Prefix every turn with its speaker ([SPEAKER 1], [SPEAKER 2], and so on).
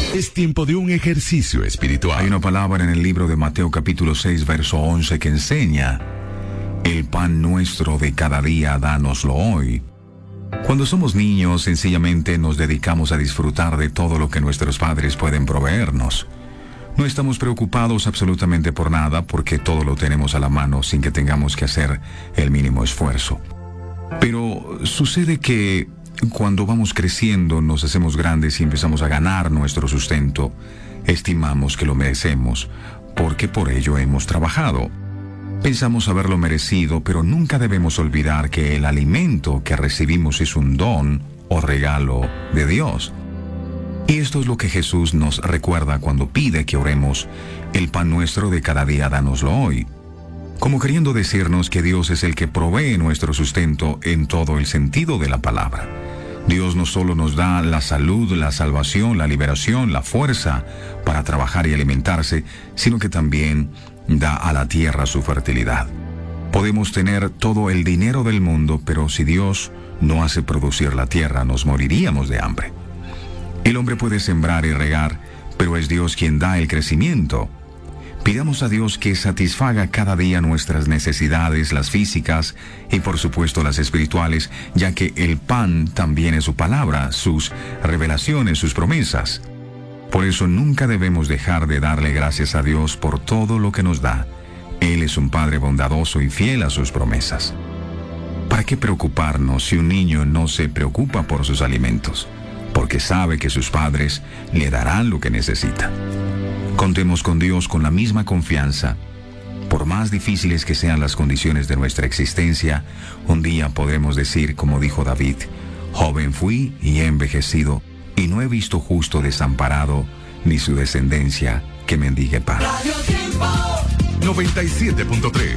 [SPEAKER 1] Es tiempo de un ejercicio espiritual.
[SPEAKER 2] Hay una palabra en el libro de Mateo capítulo 6, verso 11 que enseña: el pan nuestro de cada día, dánoslo hoy. Cuando somos niños, sencillamente nos dedicamos a disfrutar de todo lo que nuestros padres pueden proveernos. No estamos preocupados absolutamente por nada porque todo lo tenemos a la mano sin que tengamos que hacer el mínimo esfuerzo. Pero sucede que cuando vamos creciendo, nos hacemos grandes y empezamos a ganar nuestro sustento, estimamos que lo merecemos porque por ello hemos trabajado. Pensamos haberlo merecido, pero nunca debemos olvidar que el alimento que recibimos es un don o regalo de Dios. Y esto es lo que Jesús nos recuerda cuando pide que oremos: el pan nuestro de cada día, dánoslo hoy. Como queriendo decirnos que Dios es el que provee nuestro sustento en todo el sentido de la palabra. Dios no solo nos da la salud, la salvación, la liberación, la fuerza para trabajar y alimentarse, sino que también da a la tierra su fertilidad. Podemos tener todo el dinero del mundo, pero si Dios no hace producir la tierra, nos moriríamos de hambre. El hombre puede sembrar y regar, pero es Dios quien da el crecimiento. Pidamos a Dios que satisfaga cada día nuestras necesidades, las físicas y por supuesto las espirituales, ya que el pan también es su palabra, sus revelaciones, sus promesas. Por eso nunca debemos dejar de darle gracias a Dios por todo lo que nos da. Él es un Padre bondadoso y fiel a sus promesas. ¿Para qué preocuparnos si un niño no se preocupa por sus alimentos? Porque sabe que sus padres le darán lo que necesita. Contemos con Dios con la misma confianza. Por más difíciles que sean las condiciones de nuestra existencia, un día podremos decir, como dijo David: joven fui y he envejecido, y no he visto justo desamparado, ni su descendencia que mendigue pan.
[SPEAKER 1] 97.3